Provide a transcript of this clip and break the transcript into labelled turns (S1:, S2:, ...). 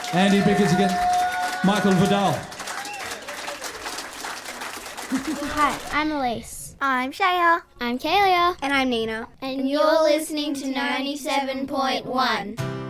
S1: Andy Bickers again. Michael Vidal.
S2: Hi, I'm Elise.
S3: I'm Shaya.
S2: I'm Kalia.
S3: And I'm Nina.
S2: And you're listening to 97.1.